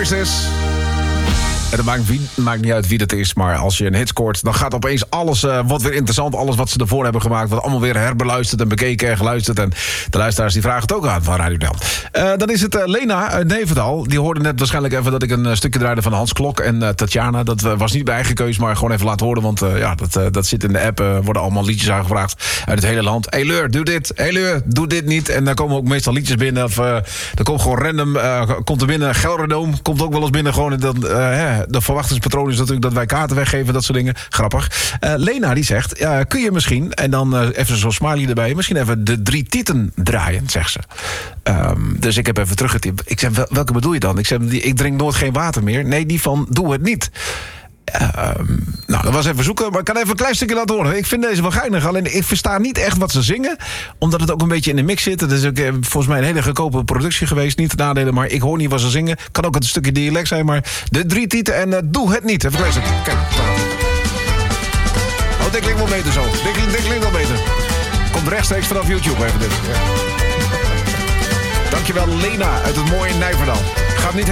Voices. En het maakt niet uit wie dat is, maar als je een hit scoort, dan gaat opeens alles wat weer interessant. Alles wat ze ervoor hebben gemaakt, wordt allemaal weer herbeluisterd en bekeken en geluisterd. En de luisteraars die vragen het ook aan van Radio Del. Dan is het Lena uit Nevendal. Die hoorde net waarschijnlijk even dat ik een stukje draaide van Hans Klok en Tatjana. Dat was niet mijn eigen keus, maar gewoon even laten horen. Want dat zit in de app. Worden allemaal liedjes aangevraagd uit het hele land. Hey Leur, doe dit. Hey Leur, doe dit niet. En dan komen ook meestal liedjes binnen. Of er komt gewoon random, komt er binnen. Gelderdoom komt ook wel eens binnen. Gewoon de verwachtingspatroon is natuurlijk dat wij kaarten weggeven, dat soort dingen. Grappig. Lena die zegt, kun je misschien, en dan even zo'n smiley erbij, misschien even de 3 tieten draaien, zegt ze. Dus ik heb even teruggetypt. Ik zeg, welke bedoel je dan? Ik zeg, ik drink nooit geen water meer. Nee, die van Doe het niet. Dat was even zoeken, maar ik kan even een klein stukje laten horen. Ik vind deze wel geinig, alleen ik versta niet echt wat ze zingen, omdat het ook een beetje in de mix zit. Het is ook volgens mij een hele goedkope productie geweest, niet te nadelen, maar ik hoor niet wat ze zingen. Kan ook een stukje dialect zijn, maar de 3 tieten en Doe het niet. Even lezen. Kijk. Oh, dit klinkt wel beter zo. Dit klinkt wel beter. Komt rechtstreeks vanaf YouTube even dit. Ja. Dankjewel Lena uit het mooie Nijverdal. Gaat niet